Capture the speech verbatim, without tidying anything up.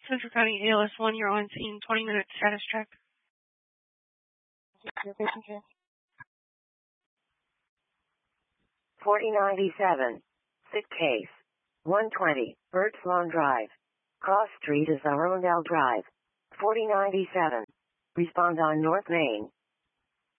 Central County A L S one, you're on scene, twenty minute status check. Your patient care. forty ninety-seven. Sick case. one twenty, Birch Lawn Drive. Cross Street is Arundel Drive. forty ninety-seven. Respond on North Main.